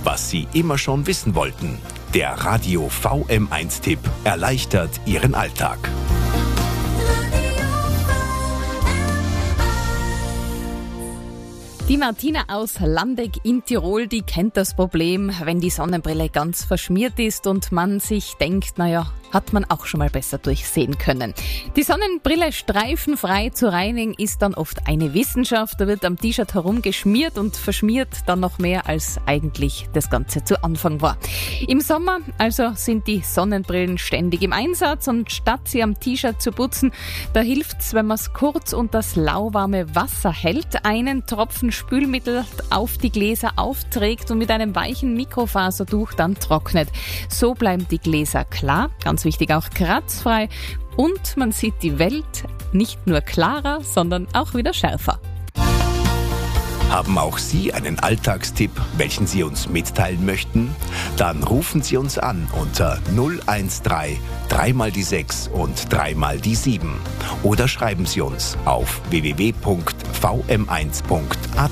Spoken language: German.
was Sie immer schon wissen wollten. Der Radio VM1-Tipp erleichtert Ihren Alltag. Die Martina aus Landeck in Tirol, die kennt das Problem, wenn die Sonnenbrille ganz verschmiert ist und man sich denkt, naja, hat man auch schon mal besser durchsehen können. Die Sonnenbrille streifenfrei zu reinigen ist dann oft eine Wissenschaft. Da wird am T-Shirt herumgeschmiert und verschmiert dann noch mehr, als eigentlich das Ganze zu Anfang war. Im Sommer also sind die Sonnenbrillen ständig im Einsatz und statt sie am T-Shirt zu putzen, da hilft's, wenn man es kurz unter das lauwarme Wasser hält, einen Tropfen Spülmittel auf die Gläser aufträgt und mit einem weichen Mikrofasertuch dann trocknet. So bleiben die Gläser klar, ganz wichtig auch kratzfrei, und man sieht die Welt nicht nur klarer, sondern auch wieder schärfer. Haben auch Sie einen Alltagstipp, welchen Sie uns mitteilen möchten? Dann rufen Sie uns an unter 013 3 die 6 und 3 die 7 oder schreiben Sie uns auf www.vm1.at.